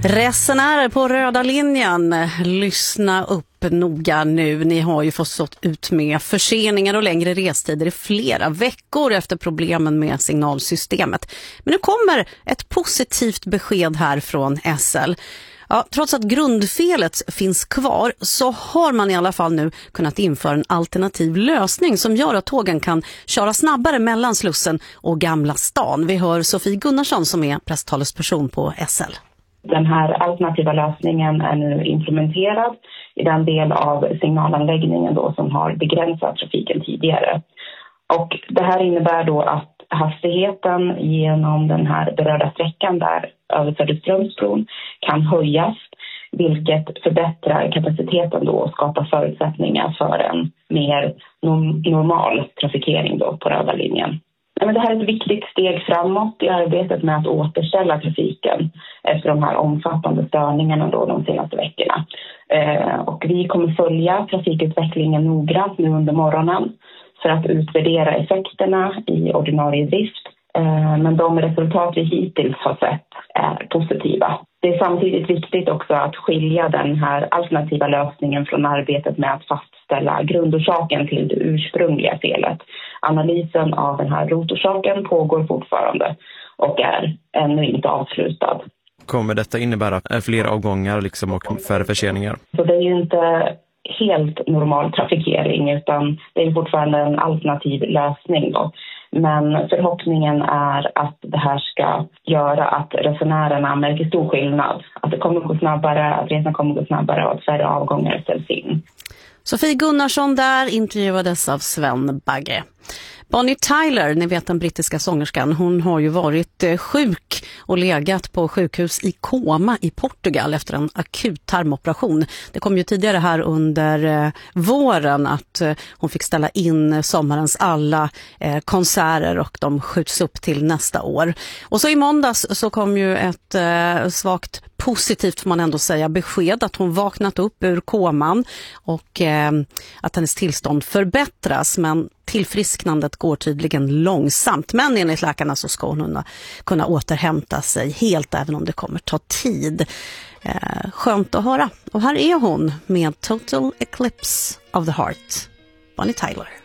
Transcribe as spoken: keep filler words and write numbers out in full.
Resenärer på röda linjen, lyssna upp noga nu. Ni har ju fått stått ut med förseningar och längre restider i flera veckor efter problemen med signalsystemet. Men nu kommer ett positivt besked här från S L. Ja, trots att grundfelet finns kvar så har man i alla fall nu kunnat införa en alternativ lösning som gör att tågen kan köra snabbare mellan Slussen och Gamla stan. Vi hör Sofie Gunnarsson som är presstalesperson på S L. Den här alternativa lösningen är nu implementerad i den del av signalanläggningen då som har begränsat trafiken tidigare. Och det här innebär då att hastigheten genom den här berörda sträckan där över Söderströmsbron kan höjas, vilket förbättrar kapaciteten då och skapar förutsättningar för en mer normal trafikering då på röda linjen. Men det här är ett viktigt steg framåt i arbetet med att återställa trafiken efter de här omfattande störningarna då de senaste veckorna. Eh, och vi kommer följa trafikutvecklingen noggrant nu under morgonen för att utvärdera effekterna i ordinarie drift. Eh, men de resultat vi hittills har sett är positiva. Det är samtidigt viktigt också att skilja den här alternativa lösningen från arbetet med att fastställa grundorsaken till det ursprungliga felet. Analysen av den här rotorsaken pågår fortfarande och är ännu inte avslutad. Kommer detta innebära fler avgångar liksom och färre förseningar? Så det är ju inte helt normal trafikering utan det är fortfarande en alternativ lösning då. Men förhoppningen är att det här ska göra att resenärerna märker stor skillnad. Att det kommer gå snabbare, att resan kommer gå snabbare och att färre avgångar ställs in. Sofie Gunnarsson där intervjuades av Sven Bagge. Bonnie Tyler, ni vet den brittiska sångerskan, hon har ju varit sjuk och legat på sjukhus i koma i Portugal efter en akut tarmoperation. Det kom ju tidigare här under våren att hon fick ställa in sommarens alla konserter och de skjuts upp till nästa år. Och så i måndags så kom ju ett svagt positivt får man ändå säga besked att hon vaknat upp ur koman och eh, att hennes tillstånd förbättras, men tillfrisknandet går tydligen långsamt. Men enligt läkarna så ska hon kunna återhämta sig helt även om det kommer ta tid. Eh, skönt att höra. Och här är hon med Total Eclipse of the Heart, Bonnie Tyler.